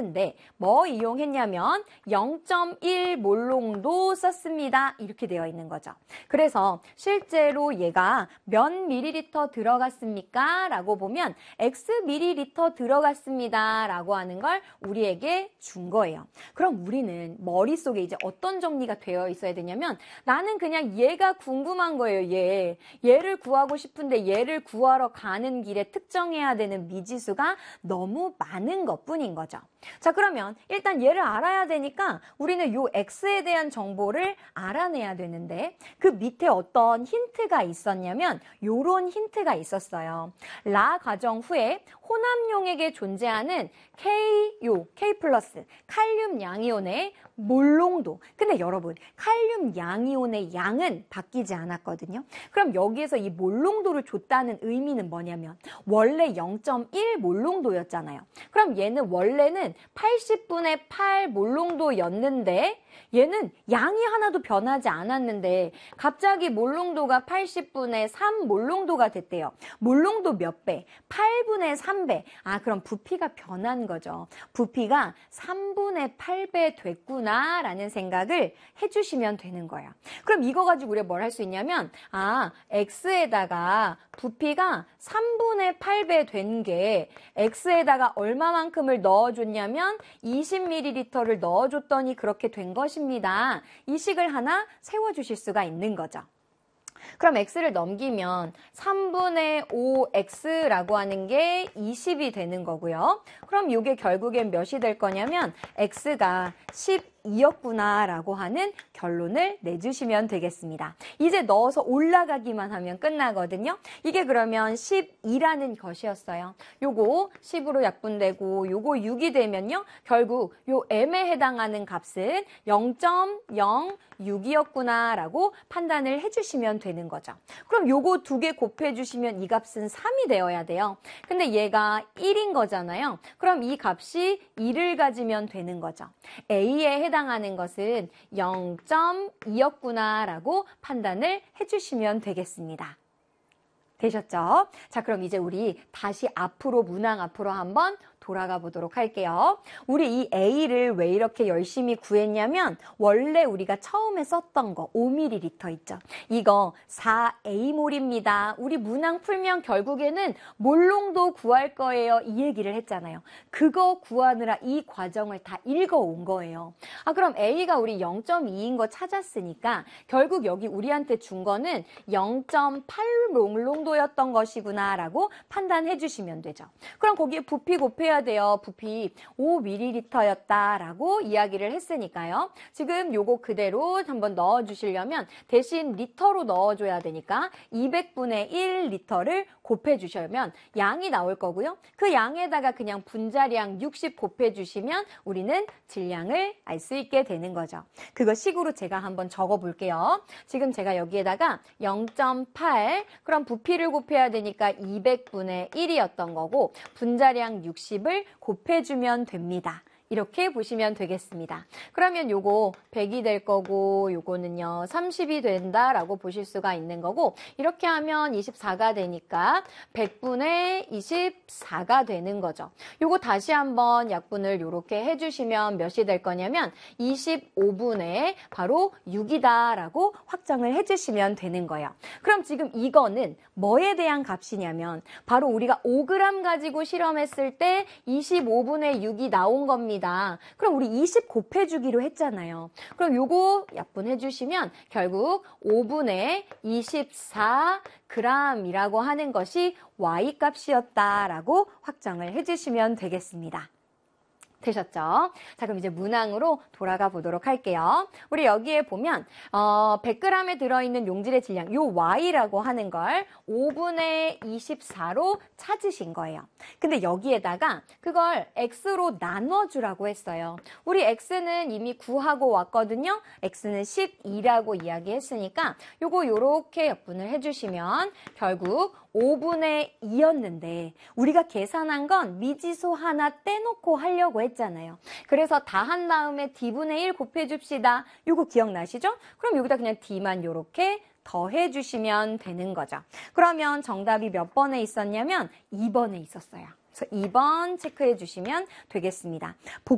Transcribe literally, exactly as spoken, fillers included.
이용했는데 뭐 이용했냐면 영 점 일 몰롱도 썼습니다. 이렇게 되어 있는 거죠. 그래서 실제로 얘가 몇 밀리리터 들어갔습니까? 라고 보면 X 밀리리터 들어갔습니다. 라고 하는 걸 우리에게 준 거예요. 그럼 우리는 머릿속에 이제 어떤 정리가 되어 있어야 되냐면 나는 그냥 얘가 궁금한 거예요. 얘. 얘를 구하고 싶은데 얘를 구하러 가는 길에 특정해야 되는 미지수가 너무 많은 것뿐인 거죠. 자, 그러면 일단 얘를 알아야 되니까 우리는 요 X에 대한 정보를 알아내야 되는데 그 밑에 어떤 힌트가 있었냐면 요런 힌트가 있었어요. 라 과정 후에 혼합용액에 존재하는 K, 요 K 플러스 칼륨 양이온의 몰롱도. 근데 여러분, 칼륨 양이온의 양은 바뀌지 않았거든요. 그럼 여기에서 이 몰롱도를 줬다는 의미는 뭐냐면 원래 영 점 일 몰롱도였잖아요. 그럼 얘는 원래는 팔십분의 팔 몰롱도였는데 얘는 양이 하나도 변하지 않았는데 갑자기 몰롱도가 팔십분의 삼 몰롱도가 됐대요. 몰롱도 몇 배? 팔분의 삼 배. 아, 그럼 부피가 변한 거죠. 부피가 삼분의 팔 배 됐구나 라는 생각을 해주시면 되는 거예요. 그럼 이거 가지고 우리가 뭘 할 수 있냐면 아, X에다가 부피가 삼분의 팔 배 된 게 X에다가 얼마만큼을 넣어줬냐면 이십 밀리리터를 넣어줬더니 그렇게 된 것입니다. 이 식을 하나 세워주실 수가 있는 거죠. 그럼 X를 넘기면 삼분의 오 엑스라고 하는 게 이십이 되는 거고요. 그럼 이게 결국엔 몇이 될 거냐면 X가 십이였구나 라고 하는 결론을 내주시면 되겠습니다. 이제 넣어서 올라가기만 하면 끝나거든요. 이게 그러면 십이라는 것이었어요. 요거 십으로 약분되고 요거 육이 되면요. 결국 요 M에 해당하는 값은 영 점 영육이었구나 라고 판단을 해주시면 되는 거죠. 그럼 요거 두 개 곱해주시면 이 값은 삼이 되어야 돼요. 근데 얘가 일인 거잖아요. 그럼 이 값이 일을 가지면 되는 거죠. A에 해당하는 것은 영 점 이였구나 라고 판단을 해주시면 되겠습니다. 되셨죠? 자, 그럼 이제 우리 다시 앞으로 문항 앞으로 한번 돌아가 보도록 할게요. 우리 이 A를 왜 이렇게 열심히 구했냐면 원래 우리가 처음에 썼던 거 오 밀리리터 있죠. 이거 사 에이몰입니다. 우리 문항 풀면 결국에는 몰롱도 구할 거예요. 이 얘기를 했잖아요. 그거 구하느라 이 과정을 다 읽어온 거예요. 아, 그럼 A가 우리 영 점 이인 거 찾았으니까 결국 여기 우리한테 준 거는 영 점 팔 몰롱도였던 것이구나 라고 판단해 주시면 되죠. 그럼 거기에 부피 곱해야 돼요. 부피 오 밀리리터였다라고 이야기를 했으니까요. 지금 요거 그대로 한번 넣어주시려면 대신 리터로 넣어줘야 되니까 이백분의 일 리터를 곱해주시면 양이 나올 거고요. 그 양에다가 그냥 분자량 육십 곱해주시면 우리는 질량을 알 수 있게 되는 거죠. 그거 식으로 제가 한번 적어볼게요. 지금 제가 여기에다가 영 점 팔 그럼 부피를 곱해야 되니까 이백분의 일이었던 거고 분자량 육십을 곱해주면 됩니다. 이렇게 보시면 되겠습니다. 그러면 요거 백이 될 거고 요거는요 삼십이 된다라고 보실 수가 있는 거고 이렇게 하면 이십사가 되니까 백분의 이십사가 되는 거죠. 요거 다시 한번 약분을 요렇게 해주시면 몇이 될 거냐면 이십오분의 바로 육이다라고 확정을 해주시면 되는 거예요. 그럼 지금 이거는 뭐에 대한 값이냐면 바로 우리가 오 그램 가지고 실험했을 때 이십오분의 육이 나온 겁니다. 그럼 우리 이십 곱해주기로 했잖아요. 그럼 요거 약분해 주시면 결국 오분의 이십사 그램이라고 하는 것이 Y 값이었다라고 확정을 해주시면 되겠습니다. 되셨죠? 자, 그럼 이제 문항으로 돌아가 보도록 할게요. 우리 여기에 보면 어, 백 그램에 들어있는 용질의 질량, 요 Y라고 하는 걸 오분의 이십사로 찾으신 거예요. 근데 여기에다가 그걸 X로 나눠주라고 했어요. 우리 X는 이미 구하고 왔거든요. X는 십이라고 이야기했으니까 요거 요렇게 약분을 해주시면 결국 오분의 이였는데 우리가 계산한 건 미지수 하나 떼놓고 하려고 했잖아요. 그래서 다 한 다음에 D분의 일 곱해줍시다. 요거 기억나시죠? 그럼 여기다 그냥 D만 요렇게 더해주시면 되는 거죠. 그러면 정답이 몇 번에 있었냐면 이 번에 있었어요. 그래서 이 번 체크해 주시면 되겠습니다.